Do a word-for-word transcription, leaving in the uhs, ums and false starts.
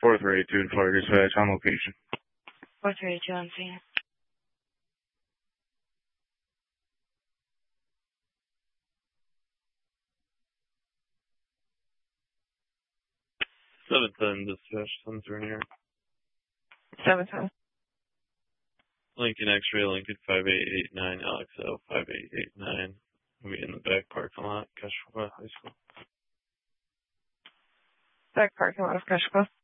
four three eight two Florida Dispatch on location. four three eight two on scene. seven ten Dispatch, ten through here. seven ten. Lincoln X-ray, Lincoln five eight eight nine, Alex L five eight eight nine. We'll be in the back parking lot, Kashua High School. Back parking lot of Kashua.